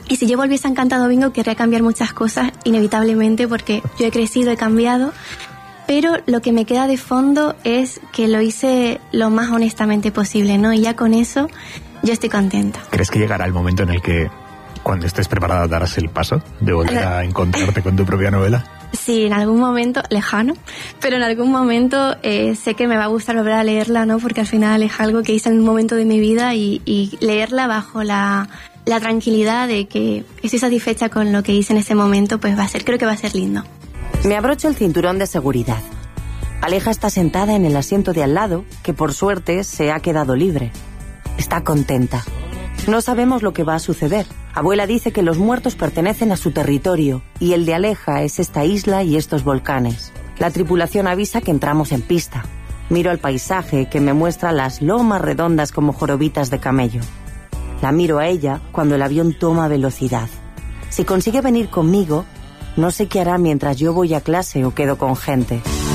Y si yo volviese a Encantado Bingo, querría cambiar muchas cosas, inevitablemente, porque yo he crecido, he cambiado. Pero lo que me queda de fondo es que lo hice lo más honestamente posible, ¿no? Y ya con eso yo estoy contenta. ¿Crees que llegará el momento en el que, cuando estés preparada, darás el paso de volver a encontrarte con tu propia novela? Sí, en algún momento, lejano, pero en algún momento sé que me va a gustar volver a leerla, ¿no? Porque al final es algo que hice en un momento de mi vida y leerla bajo la tranquilidad de que estoy satisfecha con lo que hice en ese momento, pues creo que va a ser lindo. Me abrocho el cinturón de seguridad. Aleja está sentada en el asiento de al lado, que por suerte se ha quedado libre. Está contenta. No sabemos lo que va a suceder. Abuela dice que los muertos pertenecen a su territorio y el de Aleja es esta isla y estos volcanes. La tripulación avisa que entramos en pista. Miro el paisaje que me muestra las lomas redondas como jorobitas de camello. La miro a ella cuando el avión toma velocidad. Si consigue venir conmigo, no sé qué hará mientras yo voy a clase o quedo con gente.